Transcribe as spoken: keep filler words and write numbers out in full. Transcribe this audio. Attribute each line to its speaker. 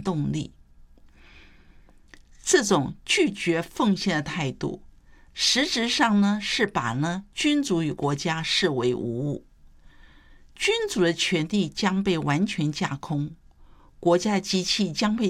Speaker 1: 动力。这种拒绝奉献的态度，实质上呢是把呢君主与国家视为无物，君主的权力将被完全架空，国家的机器将被